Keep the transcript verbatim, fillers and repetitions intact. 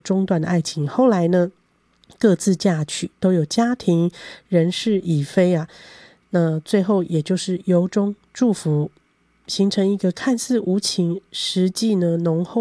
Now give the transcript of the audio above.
中断的爱情，后来呢各自嫁娶，都有家庭，人事已非啊。那最后也就是由衷祝福，形成一个看似无情，实际呢浓厚